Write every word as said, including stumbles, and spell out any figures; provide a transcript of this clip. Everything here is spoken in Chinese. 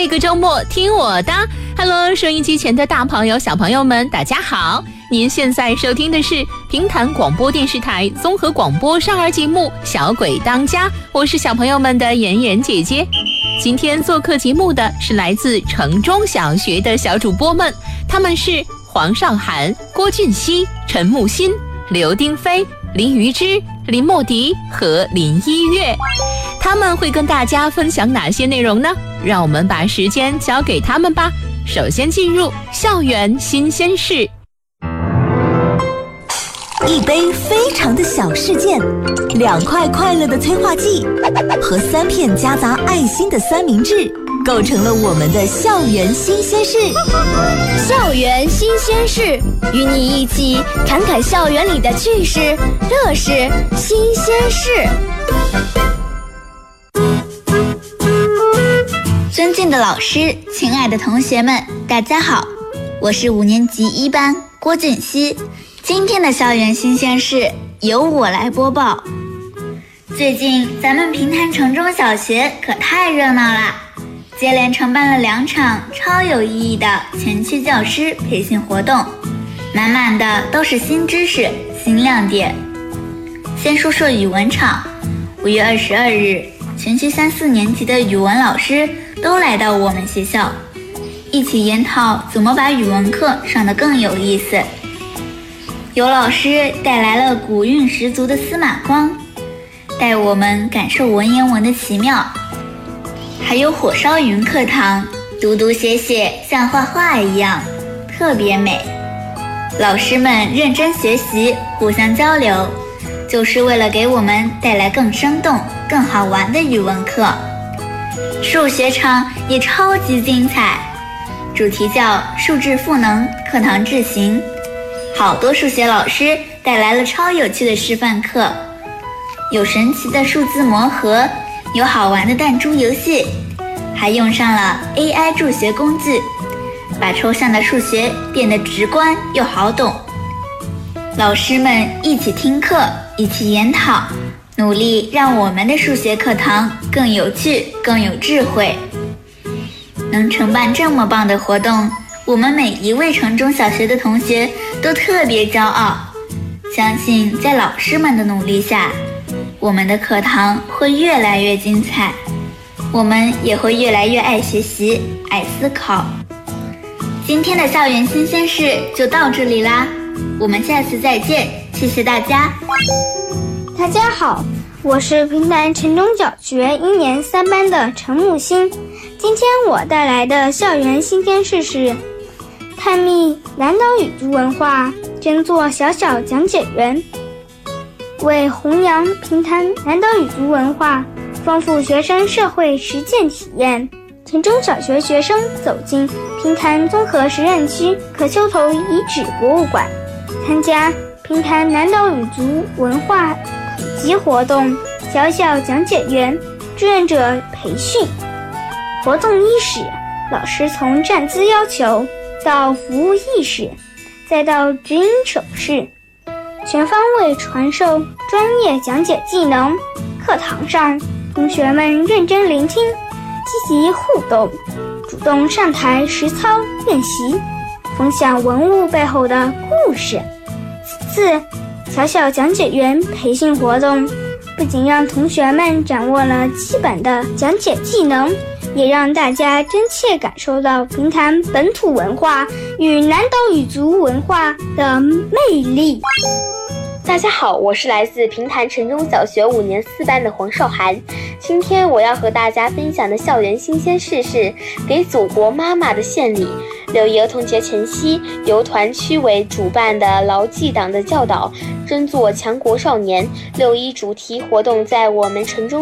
这个周末听我的 Hello， 收音机前的大朋友小朋友们大家好，您现在收听的是平潭广播电视台综合广播少儿节目小鬼当家，我是小朋友们的妍妍姐姐。今天做客节目的是来自城中小学的小主播们，他们是黄少涵、郭俊熙、陈木欣、刘丁飞、林瑜之、林莫迪和林一月。他们会跟大家分享哪些内容呢？让我们把时间交给他们吧。首先进入校园新鲜事。 一杯非常的小事件，两块快乐的催化剂和三片夹杂爱心的三明治，构成了我们的校园新鲜事。 校园新鲜事，与你一起侃侃校园里的趣事、乐事、新鲜事。 尊敬的老师，亲爱的同学们，大家好，我是五年级一班郭俊熙。今天的校园新鲜事由我来播报。最近咱们平潭城中小学可太热闹了，接连承办了两场超有意义的全区教师培训活动，满满的都是新知识、新亮点。先说说语文场，五月二十二日，全区三四年级的语文老师都来到我们学校，一起研讨怎么把语文课上得更有意思。有老师带来了古韵十足的司马光，带我们感受文言文的奇妙，还有火烧云课堂，读读写写像画画一样，特别美。老师们认真学习，互相交流，就是为了给我们带来更生动、更好玩的语文课。数学场也超级精彩，主题叫数质赋能，课堂智行。好多数学老师带来了超有趣的示范课，有神奇的数字魔盒，有好玩的弹珠游戏，还用上了 A I 助学工具，把抽象的数学变得直观又好懂。老师们一起听课，一起研讨，努力让我们的数学课堂更有趣、更有智慧。能承办这么棒的活动，我们每一位城中小学的同学都特别骄傲。相信在老师们的努力下，我们的课堂会越来越精彩，我们也会越来越爱学习、爱思考。今天的校园新鲜事就到这里啦，我们下次再见，谢谢大家。 大家好，我是平潭城中小学一年三班的陈木欣。今天我带来的校园新鲜事是探秘南岛语族文化，争做小小讲解员。为弘扬平潭南岛语族文化，丰富学生社会实践体验，城中小学学生走进平潭综合实验区可丘头遗址博物馆，参加平潭南岛语族文化普及活动小小讲解员志愿者培训。活动伊始，老师从站姿要求到服务意识，再到指引手势，全方位传授专业讲解技能。课堂上，同学们认真聆听，积极互动，主动上台实操练习，分享文物背后的故事。此次小小讲解员培训活动不仅让同学们掌握了基本的讲解技能，也让大家真切感受到平潭本土文化与南岛语族文化的魅力。 大家好，我是来自平潭城中小学五年四班的黄少涵。今天我要和大家分享的校园新鲜事是给祖国妈妈的献礼。六一儿童节前夕，由团区委主办的牢记党的教导，争做强国少年六一主题活动在我们城中